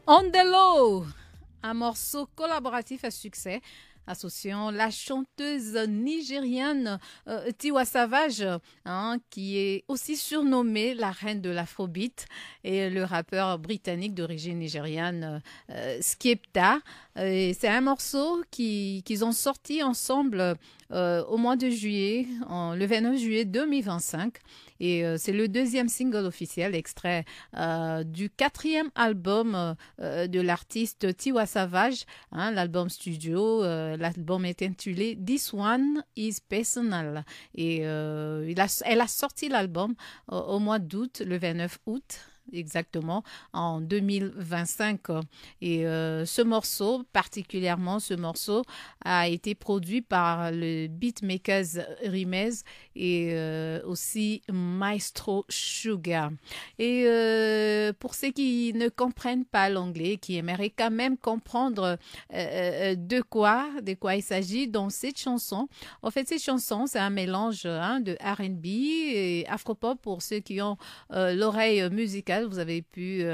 On the Low, un morceau collaboratif à succès associant la chanteuse nigériane Tiwa Savage, qui est aussi surnommée la reine de l'Afrobeat, et le rappeur britannique d'origine nigériane Skepta. C'est un morceau qu'ils ont sorti ensemble au mois de juillet, le 29 juillet 2025. Et c'est le deuxième single officiel extrait du quatrième album de l'artiste Tiwa Savage, l'album studio. L'album est intitulé This One is Personal. Et elle a sorti l'album au mois d'août, le 29 août. Exactement, en 2025. Et ce morceau, particulièrement ce morceau, a été produit par le beatmakers Rimez et aussi Maestro Sugar. Et pour ceux qui ne comprennent pas l'anglais, qui aimeraient quand même comprendre de quoi il s'agit dans cette chanson. En fait, cette chanson, c'est un mélange de R&B et Afropop pour ceux qui ont l'oreille musicale. Vous avez pu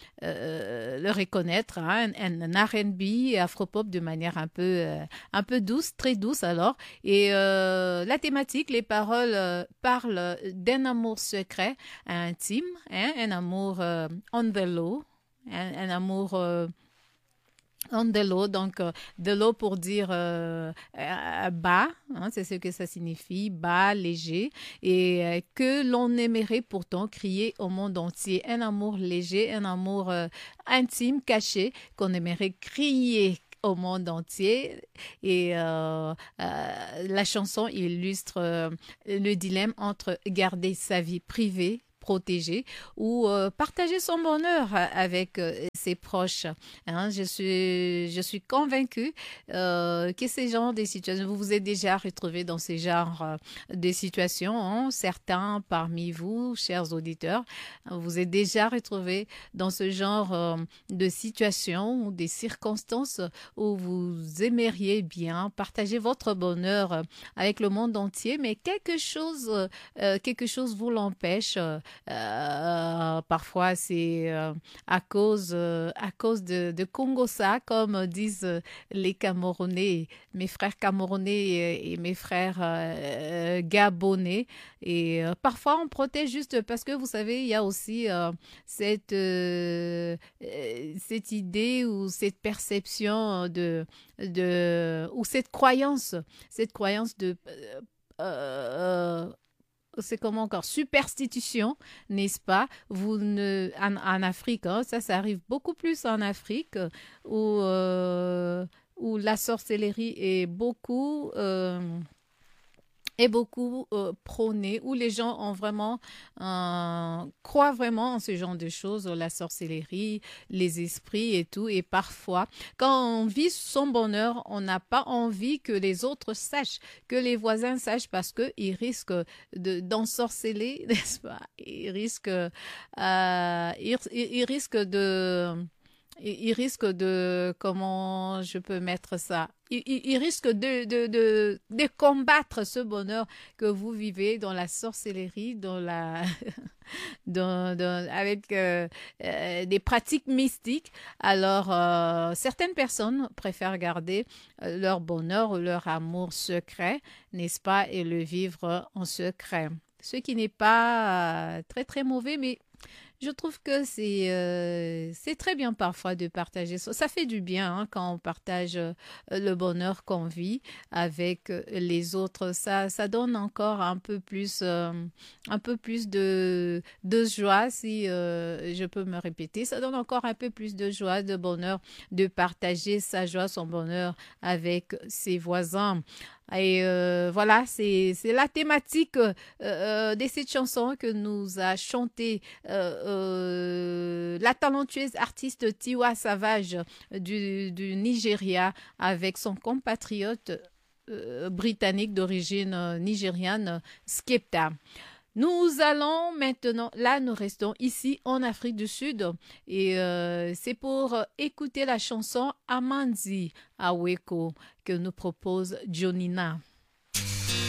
le reconnaître, un R&B et Afropop de manière un peu douce, très douce alors. Et la thématique, les paroles parlent d'un amour secret, intime, un amour on the low, un amour on the low, donc de l'eau pour dire bas, c'est ce que ça signifie, bas, léger, et que l'on aimerait pourtant crier au monde entier. Un amour léger, un amour intime, caché, qu'on aimerait crier au monde entier. Et la chanson illustre le dilemme entre garder sa vie privée protégée ou partager son bonheur avec ses proches. Je suis convaincue que ces genres de situations, vous vous êtes déjà retrouvés dans ces genres de situations. Certains parmi vous, chers auditeurs, vous êtes déjà retrouvés dans ce genre de situations ou des circonstances où vous aimeriez bien partager votre bonheur avec le monde entier, mais quelque chose vous l'empêche. Parfois, c'est à cause de Congossa, comme disent les Camerounais, mes frères camerounais et mes frères gabonais. Et parfois, on protège juste parce que, vous savez, il y a aussi cette idée ou cette perception ou cette croyance de c'est comment encore superstition, n'est-ce pas? En Afrique, ça arrive beaucoup plus en Afrique où la sorcellerie est beaucoup prônée, où les gens ont vraiment croient vraiment en ce genre de choses, la sorcellerie, les esprits et tout. Et parfois, quand on vit son bonheur, on n'a pas envie que les autres sachent, que les voisins sachent, parce que ils risquent d'ensorceler, n'est-ce pas? Il risque de, comment je peux mettre ça? Il risque de combattre ce bonheur que vous vivez dans la sorcellerie, avec des pratiques mystiques. Alors, certaines personnes préfèrent garder leur bonheur ou leur amour secret, n'est-ce pas, et le vivre en secret. Ce qui n'est pas très, très mauvais, mais je trouve que c'est très bien parfois de partager ça. Ça fait du bien quand on partage le bonheur qu'on vit avec les autres. Ça donne encore un peu plus de joie, si je peux me répéter. Ça donne encore un peu plus de joie, de bonheur, de partager sa joie, son bonheur avec ses voisins. Et voilà, c'est la thématique de cette chanson que nous a chanté la talentueuse artiste Tiwa Savage du Nigeria avec son compatriote britannique d'origine nigériane, Skepta. Nous allons maintenant, là nous restons ici en Afrique du Sud et c'est pour écouter la chanson Amanzi Aweko que nous propose Jonina.